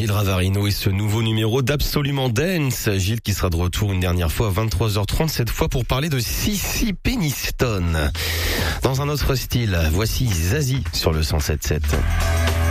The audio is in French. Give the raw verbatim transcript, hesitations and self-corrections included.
Gilles Ravarino et ce nouveau numéro d'Absolument Dance. Gilles qui sera de retour une dernière fois à vingt-trois heures trente, cette fois pour parler de Sissy Peniston. Dans un autre style, voici Zazie sur le cent sept sept.